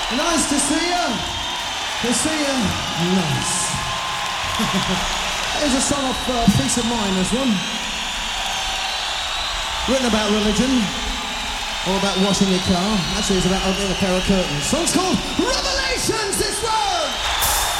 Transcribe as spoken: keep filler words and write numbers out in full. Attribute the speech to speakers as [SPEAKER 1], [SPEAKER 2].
[SPEAKER 1] Nice to see you. To see you. Nice. Here's a song of uh, Peace of Mind, this one. Written about religion. Or about washing your car. Actually, it's about opening a pair of curtains. Song's called Revelations, this one!